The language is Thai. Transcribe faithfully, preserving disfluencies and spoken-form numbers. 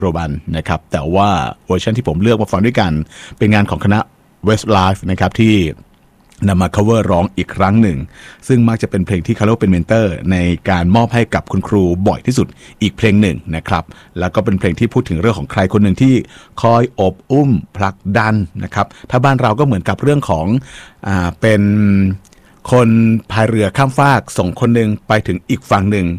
โรบันนะครับแต่ว่าเวอร์ชันที่ผมเลือกมาฟังด้วยกันเป็นงานของคณะ Westlife นะครับที่นำมา cover ร้องอีกครั้งหนึ่งซึ่งมักจะเป็นเพลงที่เขาเรียกว่าเป็นเมนเตอร์ในการมอบให้กับคุณครูบ่อยที่สุดอีกเพลงหนึ่งนะครับแล้วก็เป็นเพลงที่พูดถึงเรื่องของใครคนหนึ่งที่คอยอบอุ้มผลักดันนะครับถ้าบ้านเราก็เหมือนกับเรื่องของอ่าเป็นคนพายเรือข้ามฟากส่งคนหนึ่งไปถึงอีกฝั่งหนึ่ง